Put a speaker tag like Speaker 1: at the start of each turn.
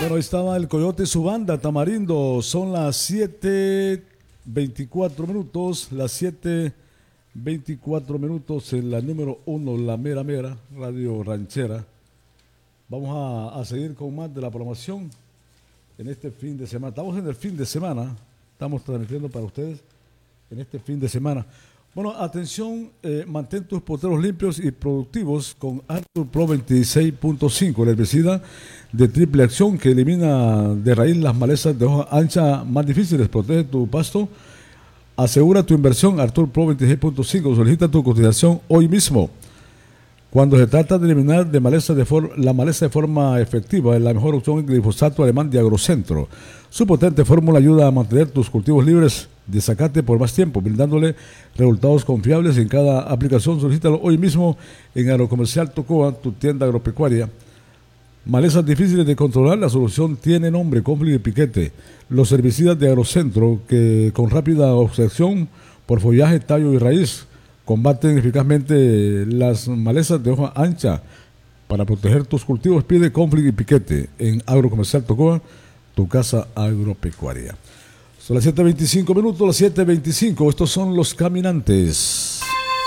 Speaker 1: Bueno, ahí estaba el Coyote y su banda, Tamarindo. Son las 7:24 minutos, las 7:24 minutos en la número uno, la mera mera, Radio Ranchera. Vamos a seguir con más de la programación en este fin de semana. Estamos en el fin de semana, estamos transmitiendo para ustedes en este fin de semana. Bueno, atención, mantén tus potreros limpios y productivos con Arthur Pro 26.5, el herbicida de triple acción que elimina de raíz las malezas de hoja ancha más difíciles, protege tu pasto. Asegura tu inversión, Arthur Pro 26.5, solicita tu cotización hoy mismo. Cuando se trata de eliminar de la maleza de forma efectiva, es la mejor opción el glifosato alemán de Agrocentro. Su potente fórmula ayuda a mantener tus cultivos libres de zacate por más tiempo, brindándole resultados confiables en cada aplicación. Solicítalo hoy mismo en Agrocomercial Tocoa, tu tienda agropecuaria. Malezas difíciles de controlar, la solución tiene nombre, Conflict y Piquete. Los herbicidas de Agrocentro, que con rápida obstrucción por follaje, tallo y raíz, combaten eficazmente las malezas de hoja ancha. Para proteger tus cultivos, pide Conflict y Piquete en Agrocomercial Tocoa, tu casa agropecuaria. Son las 7:25 minutos, las 7:25. Estos son los caminantes.